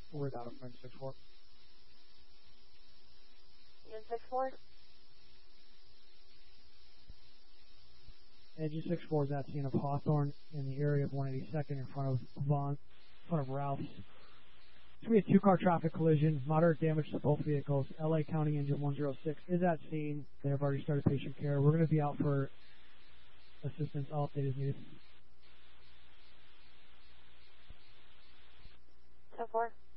We're down at 6-4. Engine 6-4. Engine 6-4 is at scene of Hawthorne in the area of 182nd in front of Ralph's. It's going to be a two-car traffic collision, moderate damage to both vehicles. LA County Engine 106 is at scene. They have already started patient care. We're going to be out for assistance. All update is needed. 10-4.